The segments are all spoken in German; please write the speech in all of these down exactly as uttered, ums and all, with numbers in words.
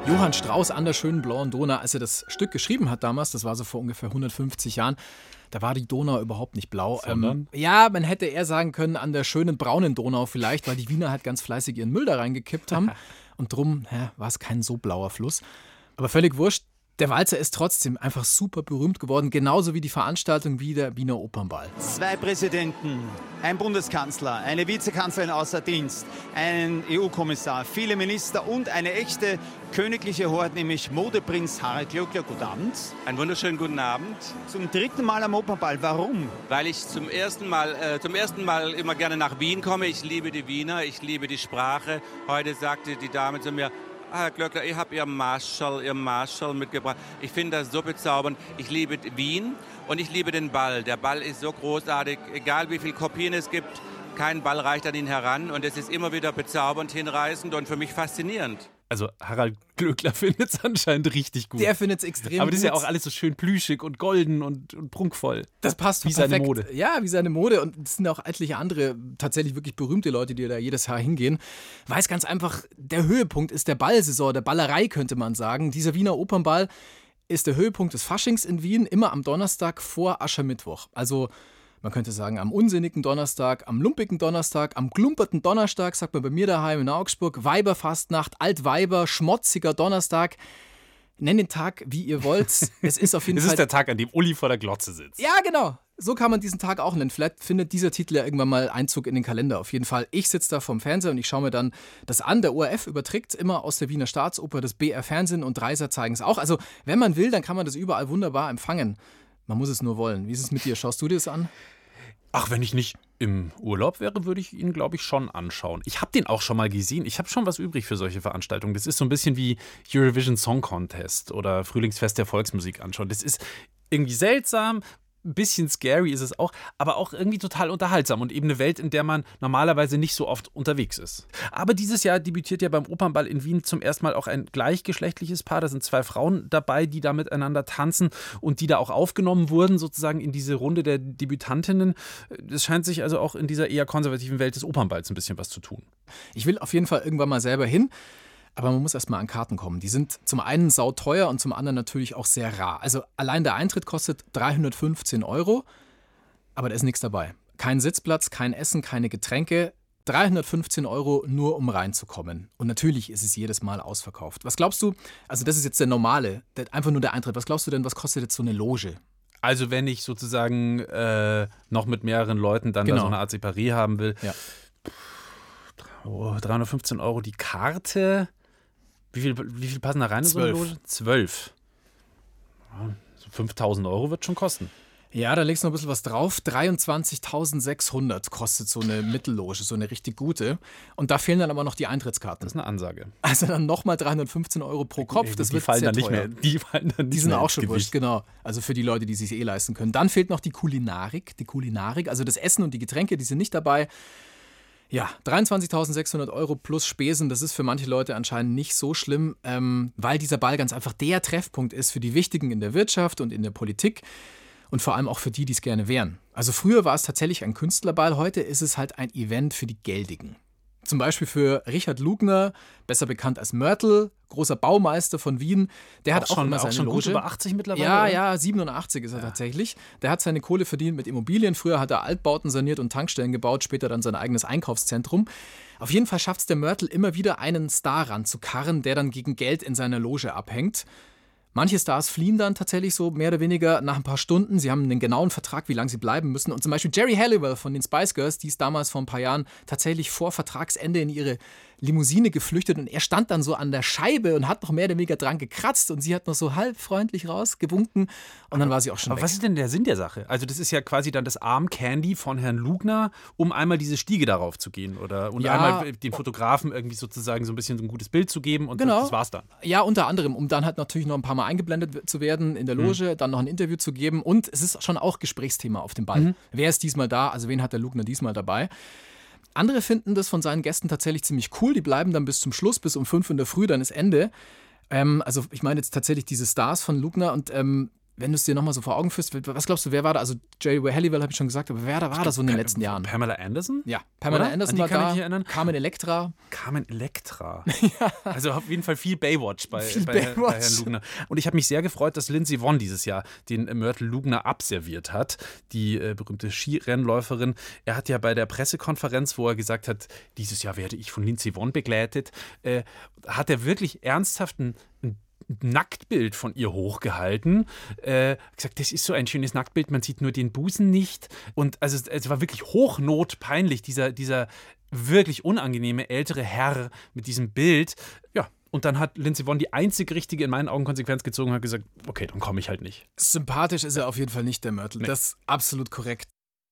Johann Strauss an der schönen blauen Donau, als er das Stück geschrieben hat damals, das war so vor ungefähr hundertfünfzig Jahren, da war die Donau überhaupt nicht blau. Ähm, ja, man hätte eher sagen können, an der schönen braunen Donau vielleicht, weil die Wiener halt ganz fleißig ihren Müll da reingekippt haben. Und drum ja, war es kein so blauer Fluss. Aber völlig wurscht. Der Walzer ist trotzdem einfach super berühmt geworden, genauso wie die Veranstaltung wie der Wiener Opernball. Zwei Präsidenten, ein Bundeskanzler, eine Vizekanzlerin außer Dienst, ein E U-Kommissar, viele Minister und eine echte königliche Hort, nämlich Modeprinz Harald Glöckler. Guten Abend. Einen wunderschönen guten Abend. Zum dritten Mal am Opernball. Warum? Weil ich zum ersten Mal, äh, zum ersten Mal immer gerne nach Wien komme. Ich liebe die Wiener, ich liebe die Sprache. Heute sagte die Dame zu mir: Ah, Herr Glöckler, ich habe Ihr Marschall, Ihr Marschall mitgebracht. Ich finde das so bezaubernd. Ich liebe Wien und ich liebe den Ball. Der Ball ist so großartig, egal wie viele Kopien es gibt. Kein Ball reicht an ihn heran und es ist immer wieder bezaubernd, hinreißend und für mich faszinierend. Also Harald Glöckler findet es anscheinend richtig gut. Der findet es extrem gut. Aber das ist ja auch alles so schön plüschig und golden und, und prunkvoll. Das passt wie perfekt. Seine Mode. Ja, wie seine Mode. Und es sind auch etliche andere tatsächlich wirklich berühmte Leute, die da jedes Jahr hingehen. Weil es ganz einfach, der Höhepunkt ist der Ballsaison, der Ballerei könnte man sagen. Dieser Wiener Opernball ist der Höhepunkt des Faschings in Wien, immer am Donnerstag vor Aschermittwoch. Also man könnte sagen, am unsinnigen Donnerstag, am lumpigen Donnerstag, am glumperten Donnerstag, sagt man bei mir daheim in Augsburg, Weiberfastnacht, Altweiber, schmotziger Donnerstag. Nennt den Tag, wie ihr wollt. Es ist auf jeden Es Fall... ist der Tag, an dem Uli vor der Glotze sitzt. Ja, genau. So kann man diesen Tag auch nennen. Vielleicht findet dieser Titel ja irgendwann mal Einzug in den Kalender. Auf jeden Fall. Ich sitze da vorm Fernseher und ich schaue mir dann das an. Der O R F überträgt immer aus der Wiener Staatsoper, das B R Fernsehen und Dreiser zeigen es auch. Also, wenn man will, dann kann man das überall wunderbar empfangen. Man muss es nur wollen. Wie ist es mit dir? Schaust du dir das an? Ach, wenn ich nicht im Urlaub wäre, würde ich ihn, glaube ich, schon anschauen. Ich habe den auch schon mal gesehen. Ich habe schon was übrig für solche Veranstaltungen. Das ist so ein bisschen wie Eurovision Song Contest oder Frühlingsfest der Volksmusik anschauen. Das ist irgendwie seltsam. Ein bisschen scary ist es auch, aber auch irgendwie total unterhaltsam und eben eine Welt, in der man normalerweise nicht so oft unterwegs ist. Aber dieses Jahr debütiert ja beim Opernball in Wien zum ersten Mal auch ein gleichgeschlechtliches Paar. Da sind zwei Frauen dabei, die da miteinander tanzen und die da auch aufgenommen wurden, sozusagen in diese Runde der Debütantinnen. Es scheint sich also auch in dieser eher konservativen Welt des Opernballs ein bisschen was zu tun. Ich will auf jeden Fall irgendwann mal selber hin. Aber man muss erstmal an Karten kommen. Die sind zum einen sauteuer und zum anderen natürlich auch sehr rar. Also allein der Eintritt kostet dreihundertfünfzehn Euro, aber da ist nichts dabei. Kein Sitzplatz, kein Essen, keine Getränke. dreihundertfünfzehn Euro nur, um reinzukommen. Und natürlich ist es jedes Mal ausverkauft. Was glaubst du, also das ist jetzt der normale, der, einfach nur der Eintritt. Was glaubst du denn, was kostet jetzt so eine Loge? Also wenn ich sozusagen äh, noch mit mehreren Leuten dann genau. da so eine Art Separé haben will. Ja. Oh, dreihundertfünfzehn Euro die Karte. Wie viel, wie viel passen da rein in so eine Zwölf. Loge? Zwölf. Ja, so fünftausend Euro wird schon kosten. Ja, da legst du noch ein bisschen was drauf. dreiundzwanzigtausendsechshundert kostet so eine Mittelloge, so eine richtig gute. Und da fehlen dann aber noch die Eintrittskarten. Das ist eine Ansage. Also dann nochmal dreihundertfünfzehn Euro pro Kopf. Das die wird fallen sehr dann nicht teuer. mehr. Die fallen dann nicht Die sind mehr auch ins schon Gewicht. wurscht, genau. Also für die Leute, die sich eh leisten können. Dann fehlt noch die Kulinarik. Die Kulinarik, also das Essen und die Getränke, die sind nicht dabei. Ja, dreiundzwanzigtausendsechshundert Euro plus Spesen, das ist für manche Leute anscheinend nicht so schlimm, ähm, weil dieser Ball ganz einfach der Treffpunkt ist für die Wichtigen in der Wirtschaft und in der Politik und vor allem auch für die, die es gerne wären. Also früher war es tatsächlich ein Künstlerball, heute ist es halt ein Event für die Geldigen. Zum Beispiel für Richard Lugner, besser bekannt als Mörtel, großer Baumeister von Wien. Der hat auch, schon, immer auch seine schon Loge. gut über achtzig mittlerweile? Ja, oder? ja, siebenundachtzig ist er ja. tatsächlich. Der hat seine Kohle verdient mit Immobilien. Früher hat er Altbauten saniert und Tankstellen gebaut, später dann sein eigenes Einkaufszentrum. Auf jeden Fall schafft es der Mörtel immer wieder, einen Star ranzukarren, der dann gegen Geld in seiner Loge abhängt. Manche Stars fliehen dann tatsächlich so mehr oder weniger nach ein paar Stunden. Sie haben einen genauen Vertrag, wie lange sie bleiben müssen. Und zum Beispiel Jerry Halliwell von den Spice Girls, die ist damals vor ein paar Jahren tatsächlich vor Vertragsende in ihre Limousine geflüchtet. Und er stand dann so an der Scheibe und hat noch mehr oder weniger dran gekratzt. Und sie hat noch so halb freundlich rausgewunken. Und dann war sie auch schon Aber weg. was ist denn der Sinn der Sache? Also das ist ja quasi dann das Arm Candy von Herrn Lugner, um einmal diese Stiege darauf zu gehen. Oder und Ja. einmal den Fotografen irgendwie sozusagen so ein bisschen so ein gutes Bild zu geben. Und Genau. das war's dann. Ja, unter anderem, um dann halt natürlich noch ein paar Mal eingeblendet zu werden in der Loge, mhm. dann noch ein Interview zu geben. Und es ist schon auch Gesprächsthema auf dem Ball. Mhm. Wer ist diesmal da? Also wen hat der Lugner diesmal dabei? Andere finden das von seinen Gästen tatsächlich ziemlich cool. Die bleiben dann bis zum Schluss, bis um fünf in der Früh, dann ist Ende. Ähm, also ich meine jetzt tatsächlich diese Stars von Lugner und ähm, wenn du es dir nochmal so vor Augen führst, was glaubst du, wer war da? Also Jerry Halliwell habe ich schon gesagt, aber wer da war da so in den letzten Jahren? Pamela Anderson? Ja, Pamela Oder? Anderson An die war kann ich da, mich erinnern. Carmen Electra. Carmen Electra. ja. Also auf jeden Fall viel Baywatch bei, Viel bei, Baywatch. bei Herrn Lugner. Und ich habe mich sehr gefreut, dass Lindsey Vonn dieses Jahr den Myrtle Lugner abserviert hat, die äh, berühmte Skirennläuferin. Er hat ja bei der Pressekonferenz, wo er gesagt hat, dieses Jahr werde ich von Lindsey Vonn begleitet, äh, hat er wirklich ernsthaft ein, ein Nacktbild von ihr hochgehalten. Äh, gesagt, das ist so ein schönes Nacktbild, man sieht nur den Busen nicht. Und also es war wirklich hochnotpeinlich, dieser, dieser wirklich unangenehme ältere Herr mit diesem Bild. Ja, und dann hat Lindsey Vonn die einzig richtige, in meinen Augen, Konsequenz gezogen und hat gesagt, okay, dann komme ich halt nicht. Sympathisch ist er auf jeden Fall nicht, der Myrtle. Nee. Das ist absolut korrekt.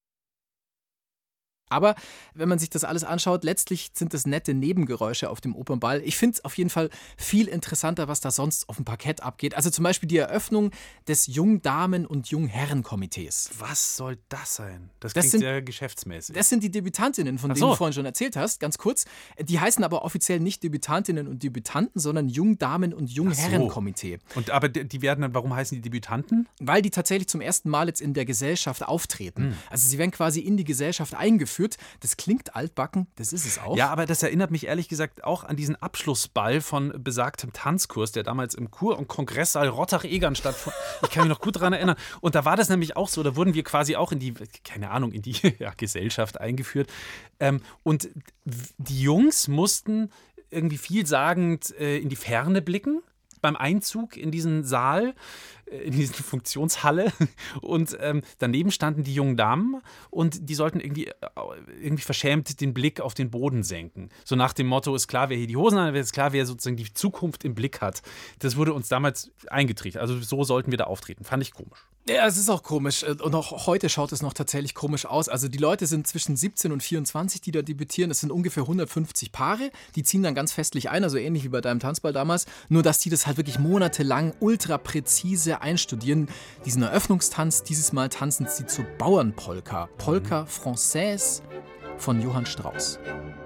Aber wenn man sich das alles anschaut, letztlich sind das nette Nebengeräusche auf dem Opernball. Ich finde es auf jeden Fall viel interessanter, was da sonst auf dem Parkett abgeht. Also zum Beispiel die Eröffnung des Jungdamen- und Jungherrenkomitees. Was soll das sein? Das Das klingt sind- sehr geschäftsmäßig. Das sind die Debütantinnen, von Ach denen so. du vorhin schon erzählt hast, ganz kurz. Die heißen aber offiziell nicht Debütantinnen und Debütanten, sondern Jungdamen- und Jungherrenkomitee. Und aber die die werden dann, warum heißen die Debütanten? Weil die tatsächlich zum ersten Mal jetzt in der Gesellschaft auftreten. Also sie werden quasi in die Gesellschaft eingeführt. Das klingt altbacken, das ist es auch. Ja, aber das erinnert mich ehrlich gesagt auch an diesen Abschlussball von besagtem Tanzkurs, der damals im Kur- und Kongresssaal Rottach-Egern stattfand. Ich kann mich noch gut daran erinnern. Und da war das nämlich auch so, da wurden wir quasi auch in die, keine Ahnung, in die ja, Gesellschaft eingeführt. Ähm, und die Jungs mussten irgendwie vielsagend äh, in die Ferne blicken beim Einzug in diesen Saal, äh, in diese Funktionshalle. Und ähm, daneben standen die jungen Damen und die sollten irgendwie, äh, irgendwie verschämt den Blick auf den Boden senken. So nach dem Motto, ist klar, wer hier die Hosen hat, ist klar, wer sozusagen die Zukunft im Blick hat. Das wurde uns damals eingetrichtert. Also so sollten wir da auftreten. Fand ich komisch. Ja, es ist auch komisch. Und auch heute schaut es noch tatsächlich komisch aus. Also die Leute sind zwischen siebzehn und vierundzwanzig, die da debütieren. Es sind ungefähr hundertfünfzig Paare. Die ziehen dann ganz festlich ein, also ähnlich wie bei deinem Tanzball damals. Nur, dass die das halt wirklich monatelang ultra präzise einstudieren. Diesen Eröffnungstanz, dieses Mal tanzen sie zur Bauernpolka. Polka Française von Johann Strauss.